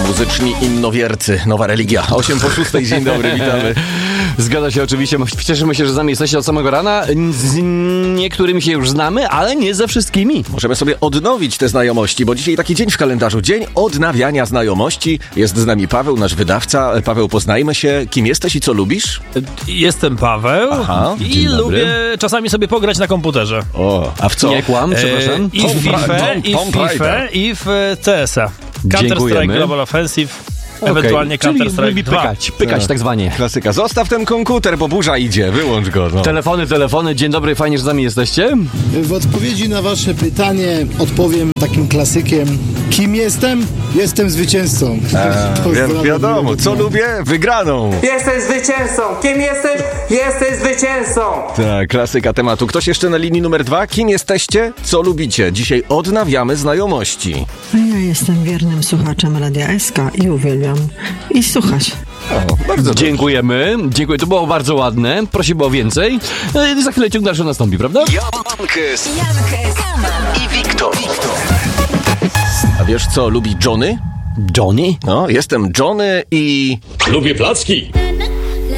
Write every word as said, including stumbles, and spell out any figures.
Muzyczni innowiercy, nowa religia. osiem po szóstej, dzień dobry, witamy. Zgadza się oczywiście, cieszymy się, że z nami jesteście od samego rana. Z niektórymi się już znamy, ale nie ze wszystkimi. Możemy sobie odnowić te znajomości, bo dzisiaj taki dzień w kalendarzu, dzień odnawiania znajomości. Jest z nami Paweł, nasz wydawca. Paweł, poznajmy się. Kim jesteś i co lubisz? Jestem Paweł. Aha, i lubię czasami sobie pograć na komputerze. O, a w co? Nie kłam, przepraszam. E, I w FIFA, i w FIFA, i w C S a. Counter-Strike Global Offensive. Ewentualnie okay. Counter-Strike dwa. Pykać, pykać tak, tak zwanie. Klasyka. Zostaw ten komputer, bo burza idzie. Wyłącz go. No. Telefony, telefony. Dzień dobry, fajnie, że z nami jesteście. W odpowiedzi na wasze pytanie odpowiem takim klasykiem. Kim jestem? Jestem zwycięzcą. Wi- wiadomo, co lubię? Wygraną. Jesteś zwycięzcą. Kim jesteś? Jesteś zwycięzcą. Tak, klasyka tematu. Ktoś jeszcze na linii numer dwa? Kim jesteście? Co lubicie? Dzisiaj odnawiamy znajomości. Ja jestem wiernym słuchaczem Radia S K i uwielbiam i słuchać. O, bardzo Dziękujemy. Dziękuję, to było bardzo ładne. Prosimy o więcej. E, za chwilę ciąg dalszy nastąpi, prawda? Jankes i Wiktor. A wiesz, co lubi Johnny? Johnny? No, jestem Johnny i... Lubię placki.